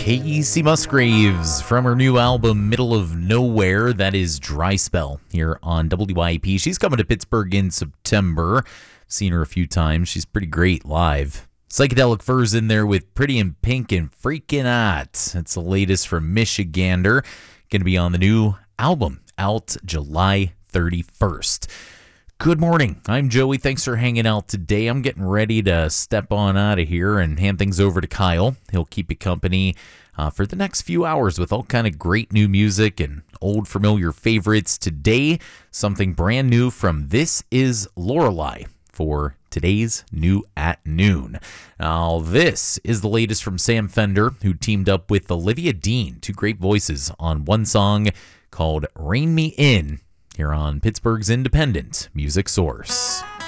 Casey Musgraves from her new album, Middle of Nowhere. That is Dry Spell here on WYP. She's coming to Pittsburgh in September. Seen her a few times. She's pretty great live. Psychedelic Furs in there with Pretty in Pink and Freakin' Hot. That's the latest from Michigander. Going to be on the new album, out July 31st. Good morning. I'm Joey. Thanks for hanging out today. I'm getting ready to step on out of here and hand things over to Kyle. He'll keep you company for the next few hours with all kind of great new music and old familiar favorites. Today, something brand new from This Is Lorelei for today's New at Noon. Now, this is the latest from Sam Fender, who teamed up with Olivia Dean, two great voices, on one song called Rein Me In, here on Pittsburgh's independent music source.